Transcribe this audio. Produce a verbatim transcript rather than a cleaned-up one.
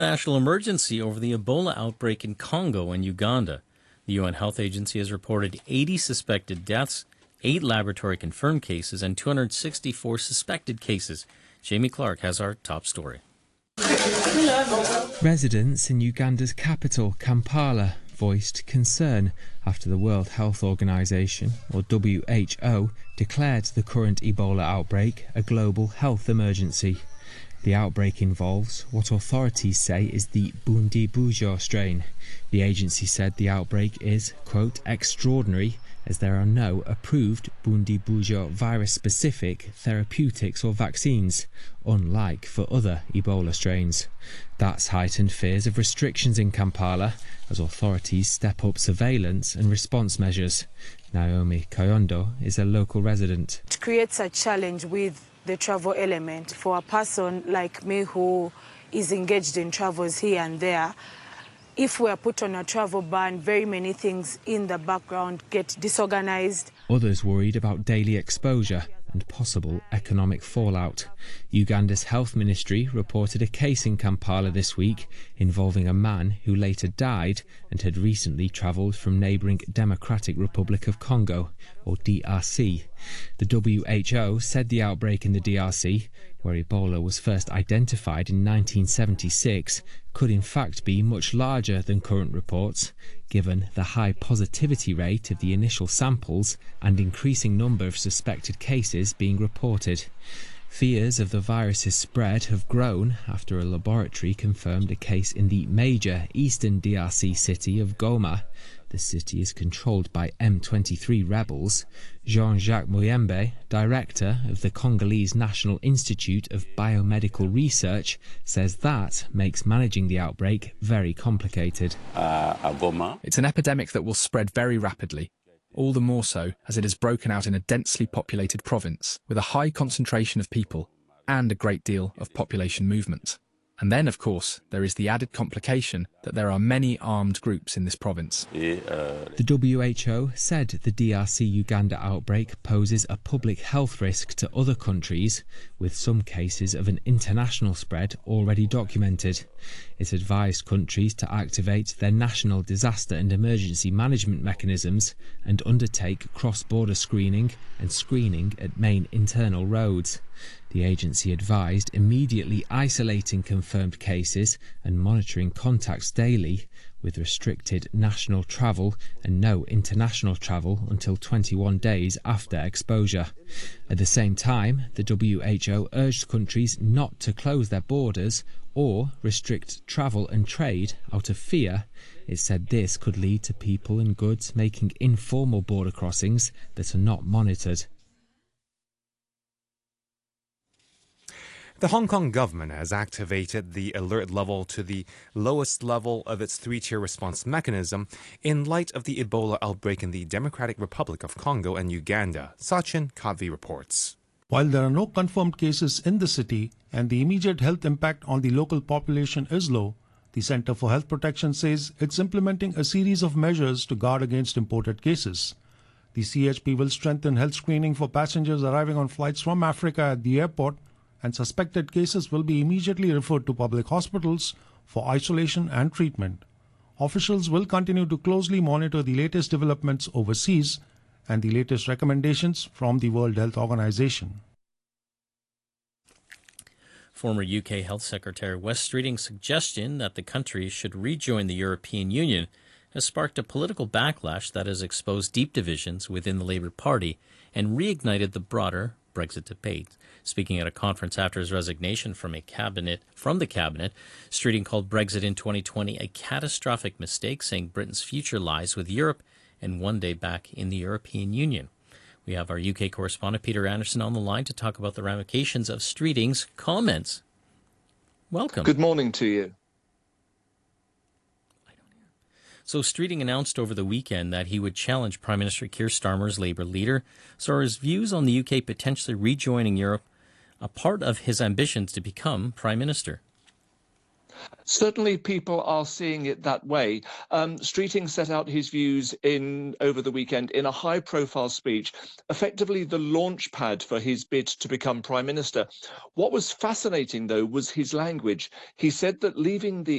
National emergency over the Ebola outbreak in Congo and Uganda. The U N Health Agency has reported eighty suspected deaths, eight laboratory confirmed cases, and two hundred sixty-four suspected cases. Jamie Clark has our top story. Residents in Uganda's capital, Kampala, voiced concern after the World Health Organization, or W H O, declared the current Ebola outbreak a global health emergency. The outbreak involves what authorities say is the Bundibugyo strain. The agency said the outbreak is, quote, extraordinary, as there are no approved Bundibugyo virus-specific therapeutics or vaccines, unlike for other Ebola strains. That's heightened fears of restrictions in Kampala as authorities step up surveillance and response measures. Naomi Kayondo is a local resident. It creates a challenge with the travel element for a person like me who is engaged in travels here and there. If we are put on a travel ban, very many things in the background get disorganized. Others worried about daily exposure and possible economic fallout. Uganda's health ministry reported a case in Kampala this week involving a man who later died and had recently travelled from neighbouring Democratic Republic of Congo, or D R C. The W H O said the outbreak in the D R C, where Ebola was first identified in nineteen seventy-six, could in fact be much larger than current reports, given the high positivity rate of the initial samples and increasing number of suspected cases being reported. Fears of the virus's spread have grown after a laboratory confirmed a case in the major eastern D R C city of Goma. The city is controlled by M twenty-three rebels. Jean-Jacques Muyembe, director of the Congolese National Institute of Biomedical Research, says that makes managing the outbreak very complicated. Uh, it's an epidemic that will spread very rapidly, all the more so as it has broken out in a densely populated province with a high concentration of people and a great deal of population movement. And then, of course, there is the added complication that there are many armed groups in this province. The W H O said the D R C-Uganda outbreak poses a public health risk to other countries, with some cases of an international spread already documented. It advised countries to activate their national disaster and emergency management mechanisms and undertake cross-border screening and screening at main internal roads. The agency advised immediately isolating confirmed cases and monitoring contacts daily, with restricted national travel and no international travel until twenty-one days after exposure. At the same time, the W H O urged countries not to close their borders or restrict travel and trade out of fear. It said this could lead to people and goods making informal border crossings that are not monitored. The Hong Kong government has activated the alert level to the lowest level of its three-tier response mechanism in light of the Ebola outbreak in the Democratic Republic of Congo and Uganda. Sachin Kadvi reports. While there are no confirmed cases in the city and the immediate health impact on the local population is low, the Centre for Health Protection says it's implementing a series of measures to guard against imported cases. The C H P will strengthen health screening for passengers arriving on flights from Africa at the airport, and suspected cases will be immediately referred to public hospitals for isolation and treatment. Officials will continue to closely monitor the latest developments overseas and the latest recommendations from the World Health Organization. Former U K Health Secretary Wes Streeting's suggestion that the country should rejoin the European Union has sparked a political backlash that has exposed deep divisions within the Labour Party and reignited the broader Brexit debate. Speaking at a conference after his resignation from a cabinet from the cabinet, Streeting called Brexit in twenty twenty a catastrophic mistake, saying Britain's future lies with Europe and one day back in the European Union. We have our U K correspondent Peter Anderson on the line to talk about the ramifications of Streeting's comments. Welcome. Good morning to you. So Streeting announced over the weekend that he would challenge Prime Minister Keir Starmer's Labour leader. So are his views on the U K potentially rejoining Europe a part of his ambitions to become Prime Minister? Certainly people are seeing it that way. Um, Streeting set out his views in over the weekend in a high-profile speech, effectively the launch pad for his bid to become Prime Minister. What was fascinating, though, was his language. He said that leaving the